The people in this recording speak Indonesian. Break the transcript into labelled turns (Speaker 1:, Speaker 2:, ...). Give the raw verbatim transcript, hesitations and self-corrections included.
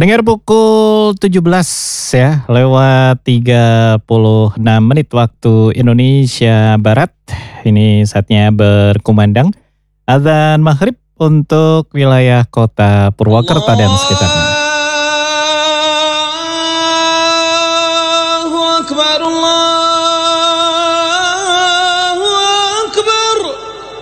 Speaker 1: Pendengar pukul tujuh belas ya, lewat tiga puluh enam menit waktu Indonesia Barat. Ini saatnya berkumandang azan maghrib untuk wilayah kota Purwakarta dan sekitarnya.